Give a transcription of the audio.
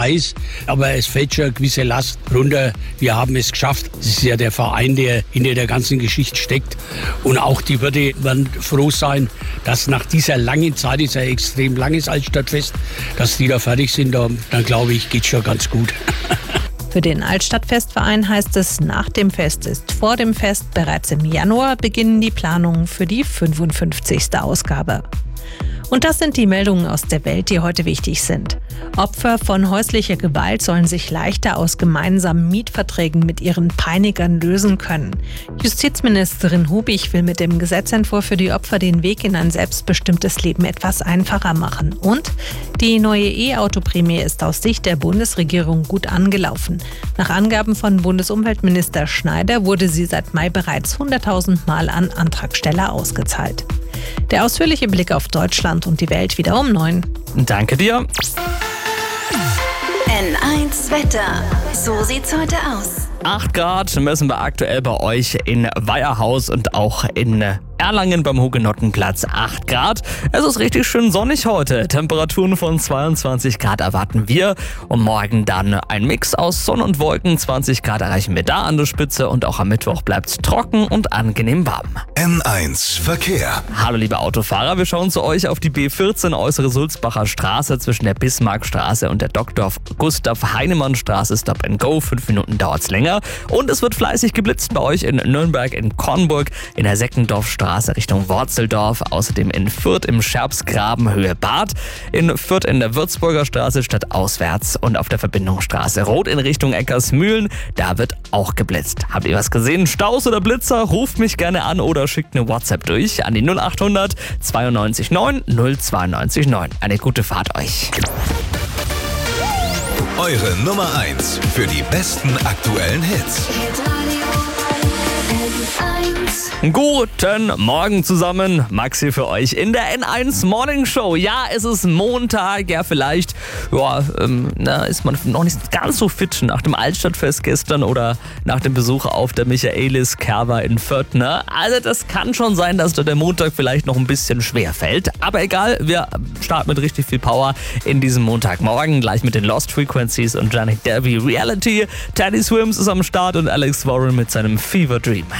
heiß, aber es fällt schon eine gewisse Last runter. Wir haben es geschafft. Es ist ja der Verein, der hinter der ganzen Geschichte steckt. Und auch die Wirte werden froh sein, dass nach dieser langen Zeit, ist ja extrem langes Altstadtfest, dass die da fertig sind. Dann glaube ich, geht es schon ganz gut. Für den Altstadtfestverein heißt es, nach dem Fest ist vor dem Fest. Bereits im Januar beginnen die Planungen für die 55. Ausgabe. Und das sind die Meldungen aus der Welt, die heute wichtig sind. Opfer von häuslicher Gewalt sollen sich leichter aus gemeinsamen Mietverträgen mit ihren Peinigern lösen können. Justizministerin Hubig will mit dem Gesetzentwurf für die Opfer den Weg in ein selbstbestimmtes Leben etwas einfacher machen. Und die neue E-Auto-Prämie ist aus Sicht der Bundesregierung gut angelaufen. Nach Angaben von Bundesumweltminister Schneider wurde sie seit Mai bereits 100.000 Mal an Antragsteller ausgezahlt. Der ausführliche Blick auf Deutschland und die Welt wieder um 9. Danke dir. N1 Wetter. So sieht's heute aus. 8 Grad messen wir aktuell bei euch in Weiherhaus und auch in Erlangen beim Hugenottenplatz 8 Grad. Es ist richtig schön sonnig heute. Temperaturen von 22 Grad erwarten wir. Und morgen dann ein Mix aus Sonne und Wolken. 20 Grad erreichen wir da an der Spitze. Und auch am Mittwoch bleibt es trocken und angenehm warm. N1 Verkehr. Hallo liebe Autofahrer, wir schauen zu euch auf die B14 Äußere Sulzbacher Straße zwischen der Bismarckstraße und der Dr. Gustav Heinemann Straße. Stop and Go, 5 Minuten dauert's länger. Und es wird fleißig geblitzt bei euch in Nürnberg, in Kornburg, in der Seckendorfstraße Richtung Worzeldorf, außerdem in Fürth im Scherbsgraben Höhe Bad, in Fürth in der Würzburger Straße stadtauswärts und auf der Verbindungsstraße Rot in Richtung Eckersmühlen, da wird auch geblitzt. Habt ihr was gesehen? Staus oder Blitzer? Ruft mich gerne an oder schickt eine WhatsApp durch an die 0800 92 9 092 9. Eine gute Fahrt euch. Eure Nummer 1 für die besten aktuellen Hits. Guten Morgen zusammen, Max hier für euch in der N1 Morning Show. Ja, es ist Montag, ja vielleicht ist man noch nicht ganz so fit nach dem Altstadtfest gestern oder nach dem Besuch auf der Michaelis Kerber in Fürth. Ne? Also das kann schon sein, dass der Montag vielleicht noch ein bisschen schwer fällt. Aber egal, wir starten mit richtig viel Power in diesem Montagmorgen. Gleich mit den Lost Frequencies und Janik Derby Reality. Teddy Swims ist am Start und Alex Warren mit seinem Fever Dream.